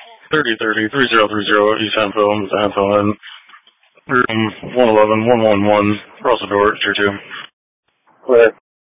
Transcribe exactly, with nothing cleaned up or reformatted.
thirty thirty, three zero three zero East Hanfield, Hanfield, room one eleven, one one one, across the door, tier two. Clear.